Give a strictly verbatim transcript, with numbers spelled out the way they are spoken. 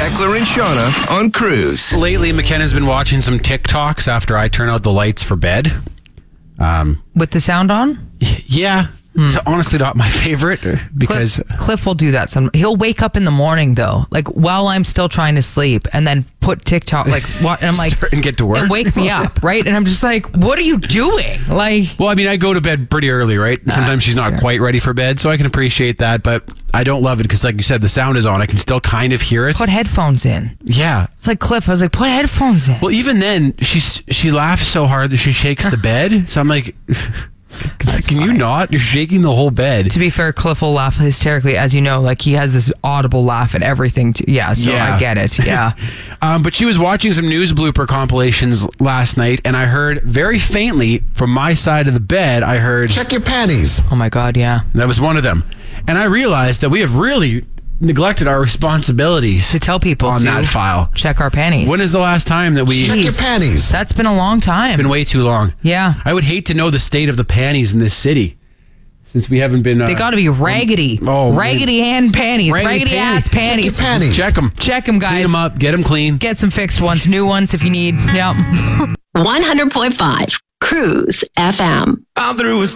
Beckler and Shauna on Cruise. Lately, McKenna's been watching some TikToks after I turn out the lights for bed. Um, With the sound on? yeah. It's honestly not my favorite because Cliff, Cliff will do that. Some he'll wake up in the morning though, like while I'm still trying to sleep, and then put TikTok like what? And I'm like, Start and get to work. and wake me up, right? And I'm just like, what are you doing? Like, well, I mean, I go to bed pretty early, right? Sometimes she's not quite ready for bed, so I can appreciate that, but I don't love it because, like you said, the sound is on. I can still kind of hear it. put headphones in. Yeah. It's like Cliff. I was like, put headphones in. Well, even then, she's she laughs so hard that she shakes the bed. So I'm like, can you not? You're shaking the whole bed. To be fair, Cliff will laugh hysterically, as you know. Like he has this audible laugh at everything. Too. Yeah, so Yeah. I get it. Yeah. Um, but she was watching some news blooper compilations last night, and I heard very faintly from my side of the bed, I heard, Check your panties. Oh my God. Yeah. that was one of them. And I realized that we have really neglected our responsibilities To tell people on to that file. check our panties. When is the last time that we... Check your Jeez. panties. That's been a long time. It's been way too long. Yeah. I would hate to know the state of the panties in this city, since we haven't been... Uh, They got to be raggedy. Oh, raggedy hand panties. Raggedy Raggedy, panties. ass panties. Check your panties. Check them. Check them, guys. Clean them up. Get them clean. Get some fixed ones, new ones if you need. Yep. one hundred point five Cruise F M. I'm through with